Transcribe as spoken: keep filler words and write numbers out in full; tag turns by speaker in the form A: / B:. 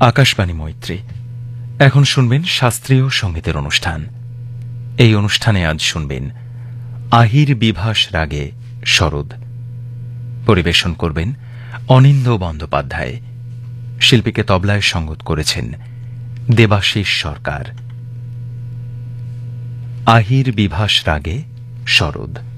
A: আকাশবাণী মৈত্রী। এখন শুনবেন শাস্ত্রীয় সঙ্গীতের অনুষ্ঠান। এই অনুষ্ঠানে আজ শুনবেন আহির বিভাস রাগে শরদ। পরিবেশন করবেন অনিন্দ বন্দ্যোপাধ্যায়। শিল্পীকে তবলায় সঙ্গত করেছেন দেবাশিস সরকার। আহির বিভাস রাগে শরদ।